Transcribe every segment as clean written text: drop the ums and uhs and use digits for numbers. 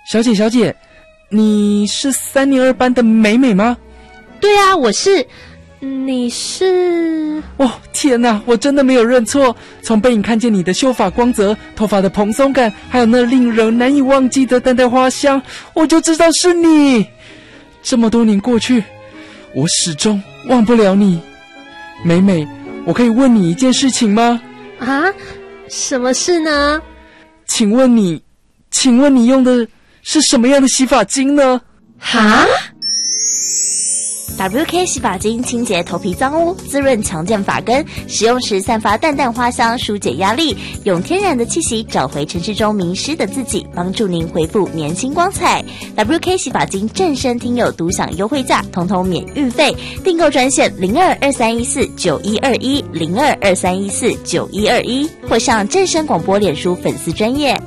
小姐，你是3年2班的美美吗？ 对啊，我是。你是？ 哦，天哪，我真的没有认错。从背影看见你的秀发光泽、头发的蓬松感，还有那令人难以忘记的淡淡花香，我就知道是你。这么多年过去，我始终忘不了你。美美，我可以问你一件事情吗？ 啊？什么事呢？ 请问你用的是什么样的洗发精呢？ 哈 ？WK 洗发精清洁头皮脏污，滋润强健发根，使用时散发淡淡花香，疏解压力，用天然的气息找回城市中迷失的自己，帮助您恢复年轻光彩。WK 洗发精正声听友独享优惠价，统统免运费，订购专线02231491210223149121，或上正声广播脸书粉丝专页。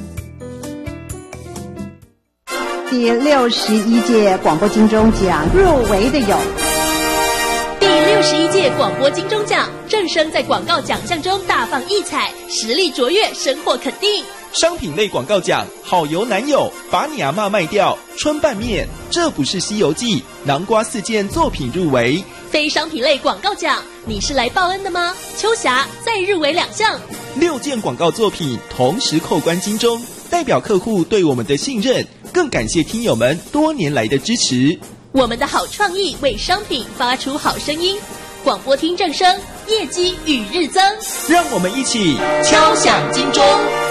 第61届广播金钟奖入围的有第61届广播金钟奖，正声在广告奖项中大放异彩，实力卓越，深获肯定。 商品类广告奖，好油男友，把你阿嬷卖掉，春拌面，这不是西游记，南瓜4件作品入围。 非商品类广告奖，你是来报恩的吗？秋霞再入围2项 ，6件广告作品同时扣关金钟，代表客户对我们的信任，更感谢听友们多年来的支持。 我们的好创意为商品发出好声音，广播听正声，业绩与日增。 让我们一起敲响金钟。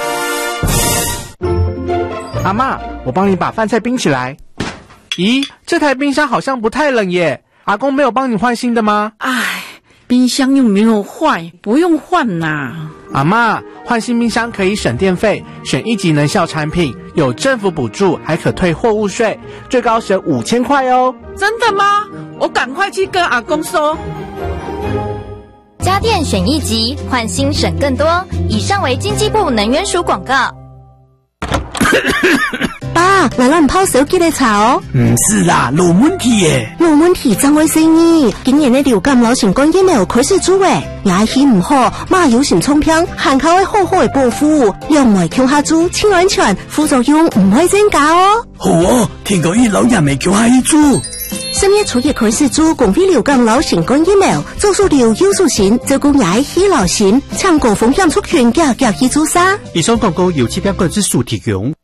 阿嬷，我帮你把饭菜冰起来。咦，这台冰箱好像不太冷耶。阿公没有帮你换新的吗？ 唉，冰箱又没有坏，不用换啦。 阿嬷，换新冰箱可以省电费，选1级能效产品，有政府补助，还可退货物税，最高省5000块哦。 真的吗？我赶快去跟阿公说。 家电选1级，换新省更多。以上为经济部能源署广告。 爸，来咱泡手机来查哦。 不是啦，有问题耶。 有问题怎会生意？今年的流感流行感染有开始做诶，牙齿唔好，马有心冲偏，含口的好好的保护，用袂强下做，清安全，副作用唔会增加哦。 好哦，听过伊老人未强下做。 深夜初夜开始做，共非流感流行感染苗，做数流有数型，照顾牙齿流行，抢高风险出拳，夹去做啥？ 以上广告由7标管制署提供。